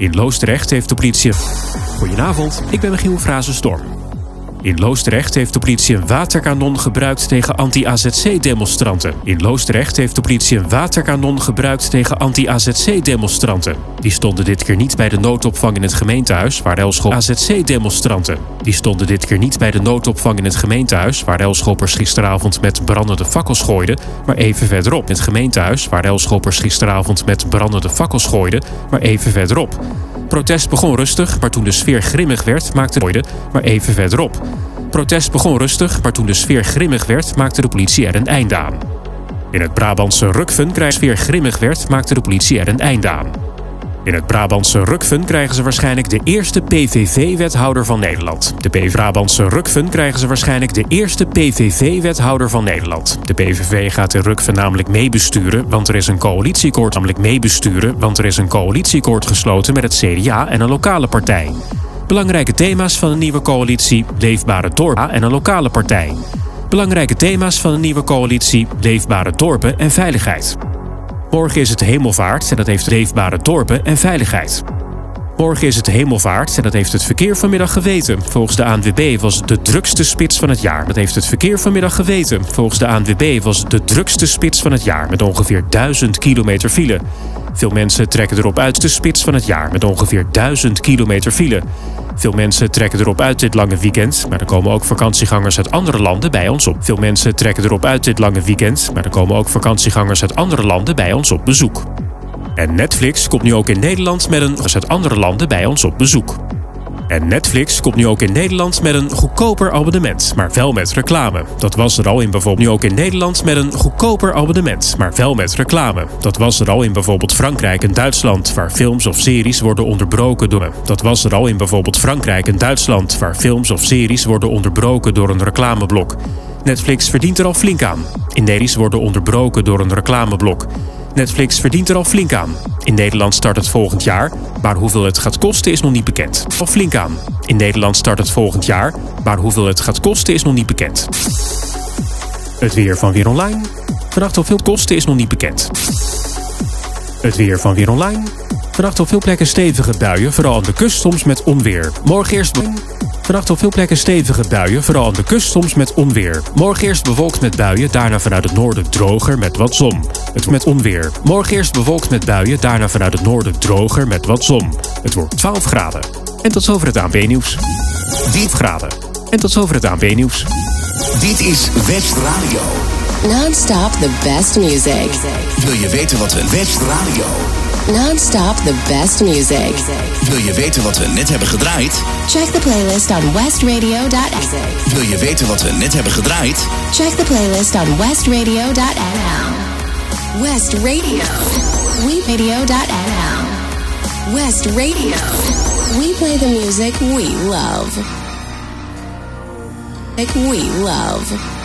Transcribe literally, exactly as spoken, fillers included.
In Loosdrecht heeft de politie... Goedenavond, ik ben Michiel Frazenstorm. In Loosdrecht heeft de politie een waterkanon gebruikt tegen anti-A Z C-demonstranten. In Loosdrecht heeft de politie een waterkanon gebruikt tegen anti-A Z C-demonstranten. Die stonden dit keer niet bij de noodopvang in het gemeentehuis, waar Elschoppers A Z C-demonstranten. Die stonden dit keer niet bij de noodopvang in het gemeentehuis, waar Elschoppers gisteravond met brandende fakkels gooiden, maar even verderop. In het gemeentehuis, waar Elschoppers gisteravond met brandende fakkels gooiden, maar even verderop. Protest begon rustig, maar toen de sfeer grimmig werd, maakte de maar even verderop. Protest begon rustig, maar toen de sfeer grimmig werd, maakte de politie er een einde aan. In het Brabantse Rukven krijgt sfeer grimmig werd, maakte de politie er een einde aan. In het Brabantse Rukven krijgen ze waarschijnlijk de eerste P V V-wethouder van Nederland. De P Brabantse Rukven krijgen ze waarschijnlijk de eerste P V V-wethouder van Nederland. De P V V gaat in Rukven namelijk meebesturen, want er is een coalitieakkoord namelijk meebesturen, want er is een coalitieakkoord gesloten met het C D A en een lokale partij. Belangrijke thema's van een nieuwe coalitie: leefbare dorpen en een lokale partij. Belangrijke thema's van een nieuwe coalitie: leefbare dorpen en veiligheid. Morgen is het Hemelvaart en dat heeft leefbare dorpen en veiligheid. Morgen is het Hemelvaart en dat heeft het verkeer vanmiddag geweten. Volgens de A N W B was het de drukste spits van het jaar. Dat heeft het verkeer vanmiddag geweten. Volgens de A N W B was het de drukste spits van het jaar met ongeveer duizend kilometer file. Veel mensen trekken erop uit de spits van het jaar met ongeveer duizend kilometer file. Veel mensen trekken erop uit dit lange weekend, maar er komen ook vakantiegangers uit andere landen bij ons op. Veel mensen trekken erop uit dit lange weekend, maar er komen ook vakantiegangers uit andere landen bij ons op bezoek. En Netflix komt nu ook in Nederland met een uit andere landen bij ons op bezoek. En Netflix komt nu ook in Nederland met een goedkoper abonnement, maar wel met reclame. Dat was er al in bijvoorbeeld nu ook in Nederland met een goedkoper abonnement, maar wel met reclame. Dat was er al in bijvoorbeeld Frankrijk en Duitsland, waar films of series worden onderbroken door. Dat was er al in bijvoorbeeld Frankrijk en Duitsland, waar films of series worden onderbroken door een reclameblok. Netflix verdient er al flink aan. In Nederland worden onderbroken door een reclameblok. Netflix verdient er al flink aan. In Nederland start het volgend jaar, maar hoeveel het gaat kosten is nog niet bekend. Al flink aan. In Nederland start het volgend jaar, maar hoeveel het gaat kosten is nog niet bekend. Het weer van Weer Online. Vannacht hoeveel kosten is nog niet bekend. Het weer van Weer Online. Vannacht op veel plekken stevige buien, vooral aan de kust soms met onweer. Morgen eerst... Vannacht op veel plekken stevige buien, vooral aan de kust soms met onweer. Morgen eerst bewolkt met buien, daarna vanuit het noorden droger met wat zon. Het met onweer. Morgen eerst bewolkt met buien, daarna vanuit het noorden droger met wat zon. Het wordt twaalf graden. En tot zover het A N W nieuws. twaalf graden. En tot zover het A N W nieuws. Dit is West Radio. Non-stop the best music. Wil je weten wat we West Radio... Non-stop the best music. Wil je weten wat we net hebben gedraaid? Check the playlist on westradio dot n l. Wil je weten wat we net hebben gedraaid? Check the playlist on westradio dot n l. West Radio. We radio dot n l. West Radio. We play the music we love. Like we love.